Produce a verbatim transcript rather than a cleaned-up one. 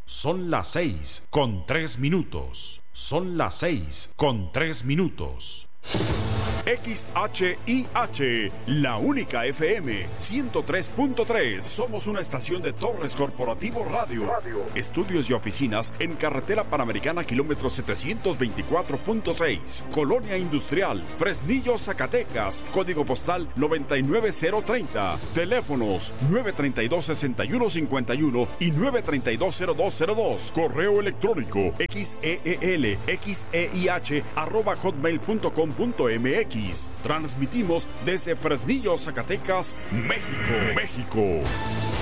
Son las seis con tres minutos. Son las seis con tres minutos. X H I H, la única F M, ciento tres punto tres. Somos una estación de Torres Corporativo Radio. Radio. Estudios y oficinas en Carretera Panamericana, kilómetro setecientos veinticuatro punto seis. Colonia Industrial, Fresnillo, Zacatecas. Código postal noventa y nueve cero treinta. Teléfonos nueve treinta y dos, sesenta y uno cincuenta y uno y nueve treinta y dos, cero dos cero dos. Correo electrónico xeel, xeih, arroba hotmail punto com punto m x. Transmitimos desde Fresnillo, Zacatecas, México, México.